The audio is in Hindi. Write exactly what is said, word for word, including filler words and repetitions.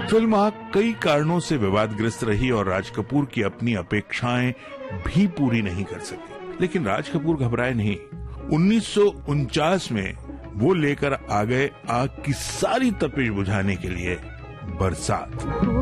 फिल्म आग कई कारणों से विवादग्रस्त रही और राज कपूर की अपनी अपेक्षाएं भी पूरी नहीं कर सकी, लेकिन राज कपूर घबराए नहीं। उन्नीस सौ उनचास में वो लेकर आ गए आग की सारी तपिश बुझाने के लिए बरसात।